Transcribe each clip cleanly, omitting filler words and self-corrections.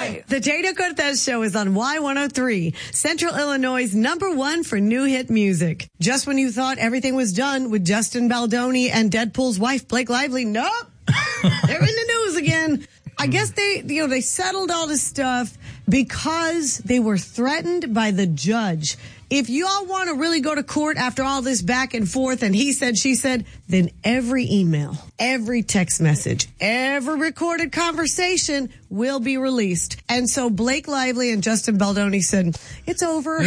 Hi! The Dana Cortez Show is on Y103, Central Illinois' #1 for new hit music. Just when you thought everything was done with Justin Baldoni and Deadpool's wife, Blake Lively, nope! They're in the news again. I guess they settled all this stuff because they were threatened by the judge. If y'all want to really go to court after all this back and forth and he said, she said, then every email, every text message, every recorded conversation will be released. And so Blake Lively and Justin Baldoni said, it's over.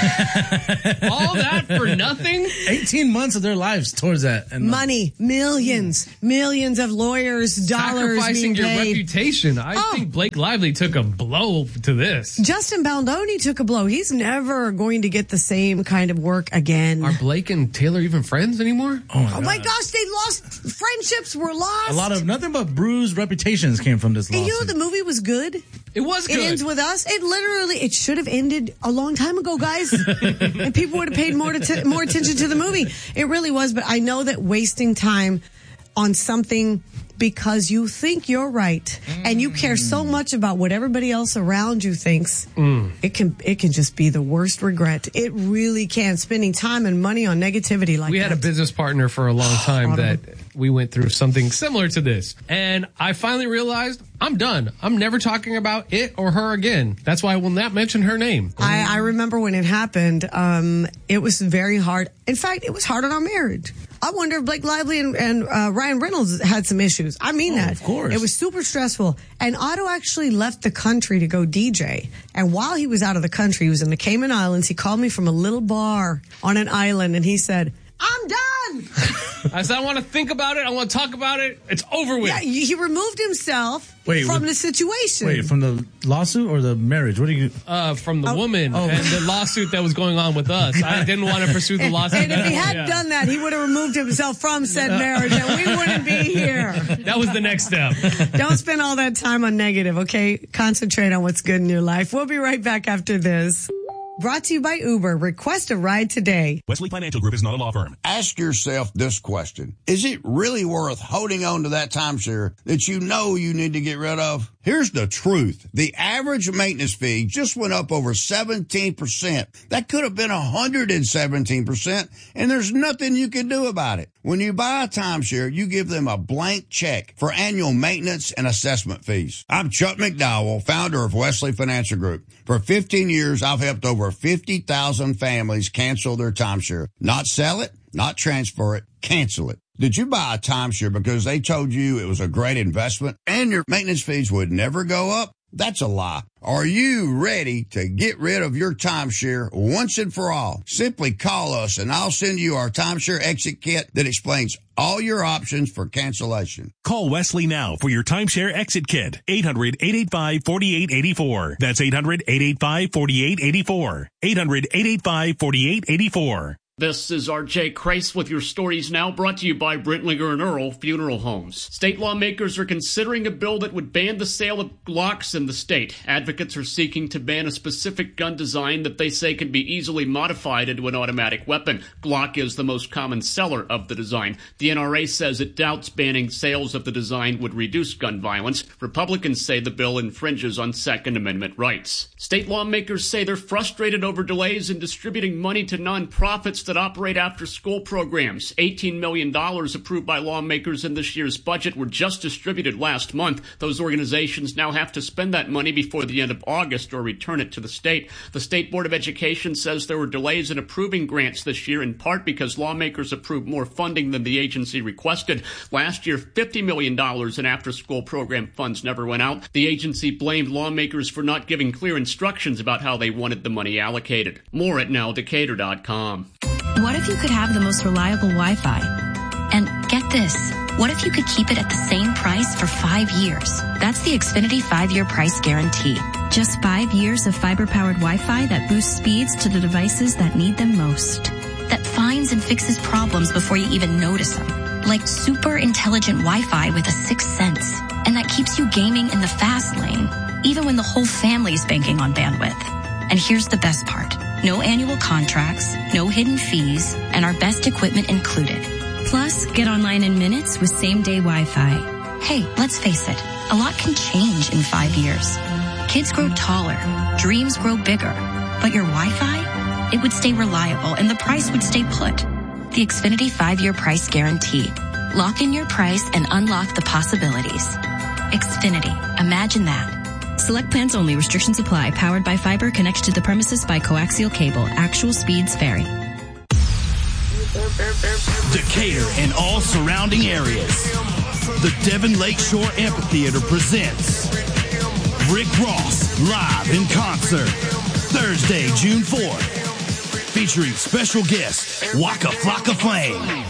All that for nothing? 18 months of their lives towards that. And money, millions of lawyers, dollars sacrificing being your paid. reputation. I think Blake Lively took a blow to this. Justin Baldoni took a blow. He's never going to get the same kind of work again. Are Blake and Taylor even friends anymore? Oh my gosh, they lost. Friendships were lost. A lot of nothing but bruised reputations came from this lawsuit. And you know, the movie was good. It was good. It ends with us. It should have ended a long time ago, guys. And people would have paid more attention to the movie. It really was. But I know that wasting time on something because you think you're right and you care so much about what everybody else around you thinks, it can just be the worst regret. It really can. Spending time and money on negativity like that. We had a business partner for a long time that we went through something similar to this. And I finally realized I'm done. I'm never talking about it or her again. That's why I will not mention her name. I remember when it happened, it was very hard. In fact, it was hard on our marriage. I wonder if Blake Lively and Ryan Reynolds had some issues. I mean that. Of course. It was super stressful. And Otto actually left the country to go DJ. And while he was out of the country, he was in the Cayman Islands. He called me from a little bar on an island and he said, I'm done. I said, I want to think about it. I want to talk about it. It's over with. Yeah, he removed himself from the situation. Wait, from the lawsuit or the marriage? What do you? From the woman and the lawsuit that was going on with us. I didn't want to pursue the lawsuit. And if he had done that, he would have removed himself from said marriage and we wouldn't be here. That was the next step. Don't spend all that time on negative, okay? Concentrate on what's good in your life. We'll be right back after this. Brought to you by Uber. Request a ride today. Wesley Financial Group is not a law firm. Ask yourself this question. Is it really worth holding on to that timeshare that you know you need to get rid of? Here's the truth. The average maintenance fee just went up over 17%. That could have been 117%, and there's nothing you can do about it. When you buy a timeshare, you give them a blank check for annual maintenance and assessment fees. I'm Chuck McDowell, founder of Wesley Financial Group. For 15 years, I've helped over 50,000 families cancel their timeshare. Not sell it, not transfer it, cancel it. Did you buy a timeshare because they told you it was a great investment and your maintenance fees would never go up? That's a lie. Are you ready to get rid of your timeshare once and for all? Simply call us and I'll send you our timeshare exit kit that explains all your options for cancellation. Call Wesley now for your timeshare exit kit. 800-885-4884. That's 800-885-4884. 800-885-4884. This is R.J. Kreis with your stories now, brought to you by Brentlinger and Earl Funeral Homes. State lawmakers are considering a bill that would ban the sale of Glocks in the state. Advocates are seeking to ban a specific gun design that they say can be easily modified into an automatic weapon. Glock is the most common seller of the design. The NRA says it doubts banning sales of the design would reduce gun violence. Republicans say the bill infringes on Second Amendment rights. State lawmakers say they're frustrated over delays in distributing money to nonprofits that operate after-school programs. $18 million approved by lawmakers in this year's budget were just distributed last month. Those organizations now have to spend that money before the end of August or return it to the state. The State Board of Education says there were delays in approving grants this year, in part because lawmakers approved more funding than the agency requested. Last year, $50 million in after-school program funds never went out. The agency blamed lawmakers for not giving clear instructions about how they wanted the money allocated. More at nowdecatur.com. What if you could have the most reliable Wi-Fi? And get this, what if you could keep it at the same price for 5 years? That's the Xfinity 5-year price guarantee. Just 5 years of fiber-powered Wi-Fi that boosts speeds to the devices that need them most. That finds and fixes problems before you even notice them. Like super intelligent Wi-Fi with a sixth sense. And that keeps you gaming in the fast lane, even when the whole family's banking on bandwidth. And here's the best part. No annual contracts, no hidden fees, and our best equipment included. Plus, get online in minutes with same-day Wi-Fi. Hey, let's face it, a lot can change in 5 years. Kids grow taller, dreams grow bigger, but your Wi-Fi, it would stay reliable and the price would stay put. The Xfinity 5-year price guarantee. Lock in your price and unlock the possibilities. Xfinity. Imagine that. Select plans only. Restrictions apply. Powered by fiber. Connects to the premises by coaxial cable. Actual speeds vary. Decatur and all surrounding areas. The Devon Lakeshore Amphitheater presents Rick Ross live in concert. Thursday, June 4th. Featuring special guest Waka Flocka Flame.